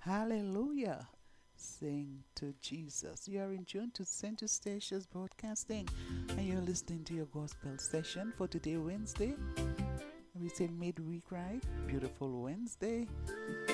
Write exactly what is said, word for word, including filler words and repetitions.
Hallelujah. Sing to Jesus. You are in tune to Center Stations Broadcasting, and you're listening to your gospel session for today, Wednesday. We say midweek, right? Beautiful Wednesday.